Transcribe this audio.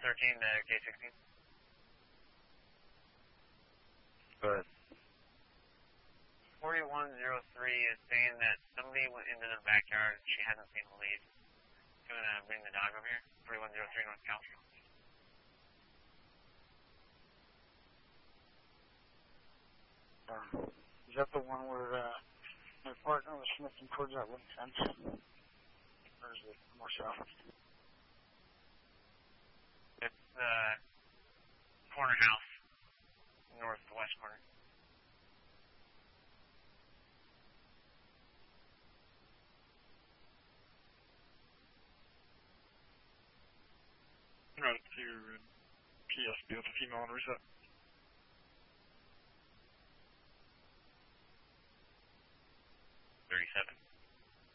13 to K16. Go ahead. 4103 is saying that somebody went into the backyard. She hasn't seen the lead. You want to bring the dog over here? 4103 North Cal. Is that the one where my partner was sniffing towards that wooden fence? Or is it more south? It's the corner house, northwest corner. Right to PSB with a female on reset.